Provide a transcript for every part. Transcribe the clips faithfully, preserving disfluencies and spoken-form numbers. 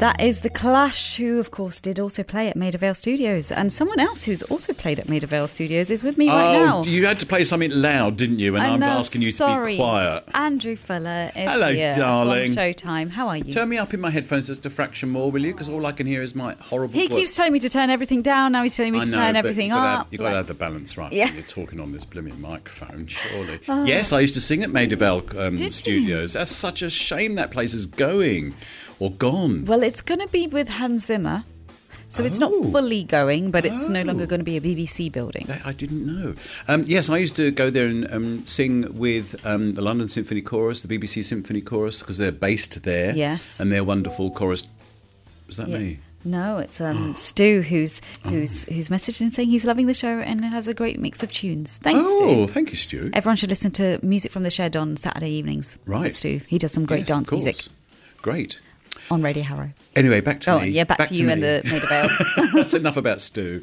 That is The Clash, who, of course, did also play at Maida Vale Studios. And someone else who's also played at Maida Vale Studios is with me right oh, now. You had to play something loud, didn't you? And I I'm know, asking you sorry. to be quiet. Andrew Fuller is Hello, here darling. from Showtime. How are you? Turn me up in my headphones just a fraction more, will you? Because all I can hear is my horrible He voice. keeps telling me to turn everything down. Now he's telling me I to know, turn but everything you've got to have- up. You've got to have the balance right. Yeah. When you're talking on this blooming microphone, surely. Oh. Yes, I used to sing at Maida Vale um, Did Studios. you? That's such a shame that place is going or gone. Well, it's going to be with Hans Zimmer. So it's not Oh. fully going, but it's no Oh. longer going to be a B B C building. I I didn't know. Um, yes, I used to go there and um, sing with um, the London Symphony Chorus, the B B C Symphony Chorus, because they're based there. Yes. And they're wonderful chorus. Was that Yeah. me? No, it's um, Stu who's who's who's messaged and saying he's loving the show and it has a great mix of tunes. Thanks, Oh, Stu. thank you, Stu. Everyone should listen to Music from the Shed on Saturday evenings. Right. With Stu. He does some great Yes, dance of course. music Great. on Radio Harrow. Anyway, back to Oh, me. yeah, back, to you me. and the Maida Vale. That's enough about Stu.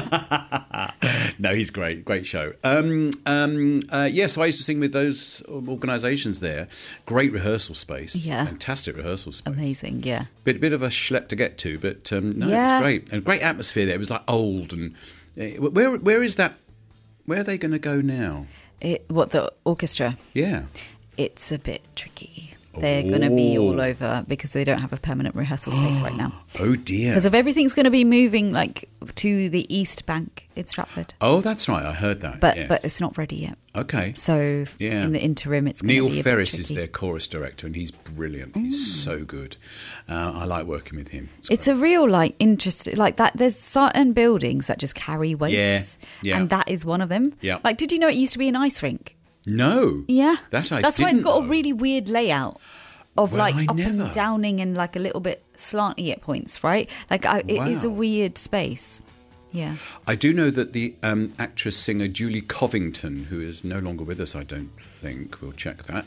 No, he's great. Great show. Um, um, uh, yeah, so I used to sing with those organisations there. Great rehearsal space. Yeah. Fantastic rehearsal space. Amazing, yeah. Bit, bit of a schlep to get to, but um, no, Yeah. it was great. And great atmosphere there. It was like old. And uh, where where is that? Where are they going to go now? It, what, the orchestra? Yeah. It's a bit tricky. They're going to be Oh. all over because they don't have a permanent rehearsal space right now. Oh, dear. Because of everything's going to be moving like to the East Bank in Stratford. Oh, that's right. I heard that. But yes. but it's not ready yet. Okay. So Yeah. in the interim, it's going Neil to be a Ferris bit is tricky. their chorus director, and he's brilliant. He's so good. Uh, I like working with him. It's It's a real like interest like that. There's certain buildings that just carry weights, Yeah, yeah. and that is one of them. Yeah. Like, did you know it used to be an ice rink? No. Yeah, That I That's why it's didn't got know. a really weird layout of Well, like I up never. and downing and like a little bit slanty at points, right? Like I, it is a Wow. weird space. Yeah. I do know that the um, actress singer Julie Covington, who is no longer with us, I don't think, we'll check that.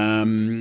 Um,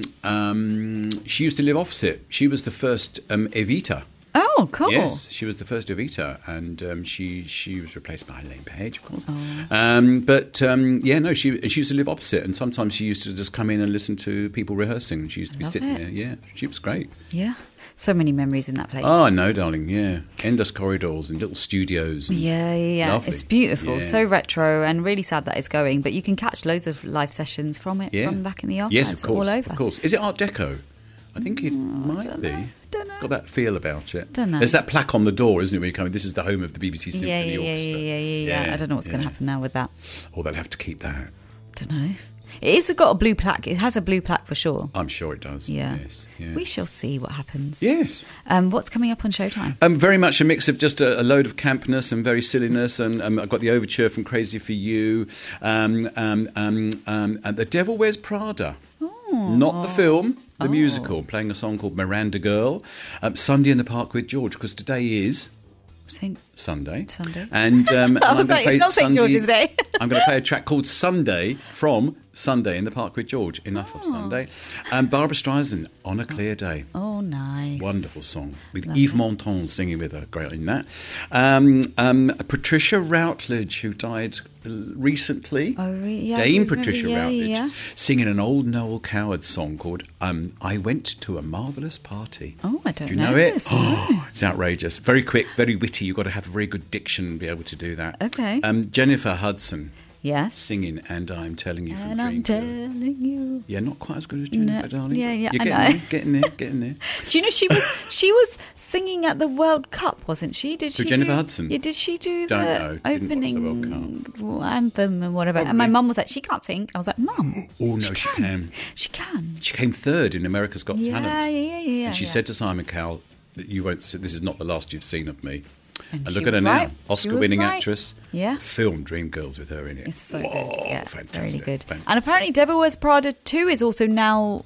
um, she used to live opposite. She was the first um, Evita. Oh, cool. Yes, she was the first Evita, and um, she she was replaced by Elaine Page, of course. Um, but um, yeah, no, she and she used to live opposite, and sometimes she used to just come in and listen to people rehearsing. She used to be Love sitting it. there. Yeah, she was great. Yeah. So many memories in that place. Oh, I know, darling. Yeah, endless corridors and little studios. And Yeah, yeah, yeah. Lovely. It's beautiful, Yeah. so retro, and really sad that it's going. But you can catch loads of live sessions from it Yeah. from back in the archives, Yes, of course. all over. Of course. Is it Art Deco? I think it might don't be. know. Don't know. Got that feel about it. Don't know. There's that plaque on the door, isn't it? When you come in, this is the home of the B B C Symphony Yeah, yeah, yeah, Orchestra. yeah, yeah, yeah, yeah. I don't know what's going to yeah. happen now with that. Or they'll have to keep that. Don't know. It is got a blue plaque. It has a blue plaque for sure. I'm sure it does. Yeah. Yes. Yeah. We shall see what happens. Yes. Um, what's coming up on Showtime? Um, very much a mix of just a, a load of campness and very silliness, and um, I've got the overture from Crazy for You, um, um, um, um, and The Devil Wears Prada. Not the film, the Oh. musical, playing a song called Miranda Girl. Um, Sunday in the Park with George, because today is Saint Sunday. Sunday. And, um, and I I'm was gonna like, play it's not Saint Sunday- George's Day. I'm going to play a track called Sunday from Sunday in the Park with George. Enough of Sunday. And Barbara Streisand, On a Clear Day. Oh, nice. Wonderful song with Lovely. Yves Montand singing with her, great in that. Um, um, Patricia Routledge, who died uh, recently. Oh, re- yeah, I Dame do remember, Patricia yeah, Routledge yeah. singing an old Noel Coward song called um, "I Went to a Marvellous Party." Oh, I don't Do you know, know it? this, Oh, no. it's outrageous. Very quick, very witty. You've got to have a very good diction to be able to do that. Okay. Um, Jennifer Hudson Yes. singing "And I'm Telling You" from And I'm Dreamgirls. telling you. Yeah, not quite as good as Jennifer, No, darling. yeah, but yeah, You're I getting know. there, getting there, getting there. Do you know she was she was singing at the World Cup, wasn't she? Did Who, she? Jennifer do, Hudson? Yeah, did she do Don't the know. Didn't watch the opening World anthem and whatever? And my Probably. mum was like, she can't sing. I was like, Mum. Oh, no, she can. She can. She came third in America's Got Yeah, Talent. yeah, yeah, yeah. and she yeah. said to Simon Cowell that you won't. This is not the last you've seen of me. And And she look at her was now, right. She was Oscar-winning right. actress. Yeah. Film Dreamgirls with her in it. It's so Whoa, good. Yeah, fantastic. really good. Fantastic. And apparently, Devil Wears Prada two is also now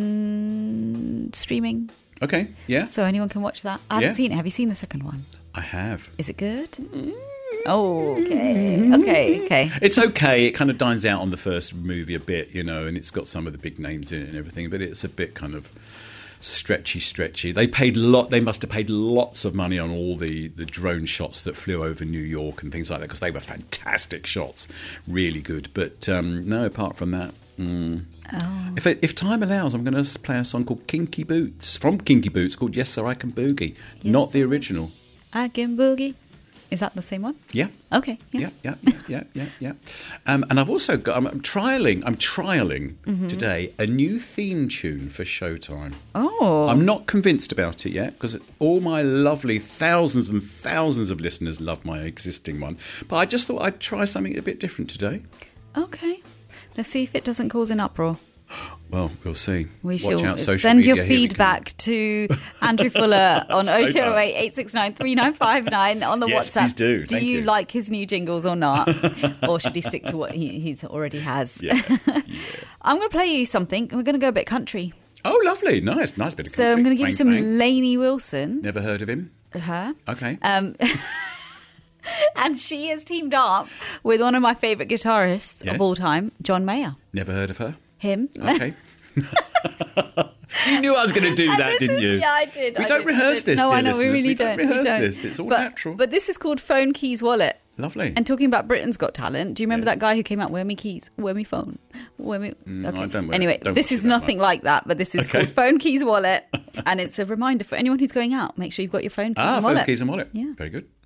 on streaming, Okay, yeah, so anyone can watch that. I haven't Yeah. seen it. Have you seen the second one? I have. Is it good? Oh, okay, okay, okay. It's okay. It kind of dines out on the first movie a bit, you know, and it's got some of the big names in it and everything, but it's a bit kind of stretchy, stretchy. They paid lot. They must have paid lots of money on all the, the drone shots that flew over New York and things like that, because they were fantastic shots, really good. But um, no, apart from that, Mm. Oh. If if time allows, I'm going to play a song called Kinky Boots, from Kinky Boots, called Yes Sir I Can Boogie, yes, not the original. I Can Boogie. Is that the same one? Yeah. Okay. Yeah, yeah, yeah, yeah, yeah. yeah. Um, and I've also got, I'm, I'm trialling, I'm trialling mm-hmm. today a new theme tune for Showtime. Oh. I'm not convinced about it yet because all my lovely thousands and thousands of listeners love my existing one. But I just thought I'd try something a bit different today. Okay. Let's see if it doesn't cause an uproar. Well, we'll see. We Watch shall out, social send media. your feedback to Andrew Fuller on oh two oh eight, eight six nine, three nine five nine on the yes, WhatsApp. Please do. Do Thank you, you like his new jingles or not? Or should he stick to what he he's already has? Yeah. yeah. I'm going to play you something. We're going to go a bit country. Oh, lovely. Nice. Nice bit of country. So I'm going to give bang, you some bang. Lainey Wilson. Never heard of him. Her. Okay. Um, and she has teamed up with one of my favourite guitarists yes. of all time, John Mayer. Never heard of her. Him. Okay. You knew I was going to do that, didn't is, you? Yeah, I did. We I don't did, rehearse this, No, dear I know, listeners. we really we don't. don't rehearse we don't. this. It's all but, natural. But this is called Phone Keys Wallet. Lovely. And talking about Britain's Got Talent, do you remember yeah. that guy who came out, where me keys, where me phone, where me... Mm, okay. I don't wear, anyway, don't this is nothing much. like that, but this is okay. called Phone Keys Wallet. And it's a reminder for anyone who's going out, make sure you've got your phone keys ah, and wallet. phone keys and wallet. Yeah. Very good.